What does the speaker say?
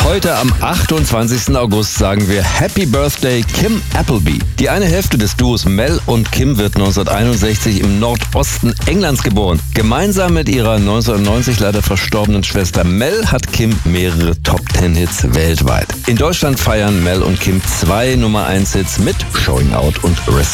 Heute am 28. August sagen wir Happy Birthday Kim Appleby. Die eine Hälfte des Duos Mel und Kim wird 1961 im Nordosten Englands geboren. Gemeinsam mit ihrer 1990 leider verstorbenen Schwester Mel hat Kim mehrere Top-10-Hits weltweit. In Deutschland feiern Mel und Kim 2 Nummer-1-Hits mit Showing Out und Respect.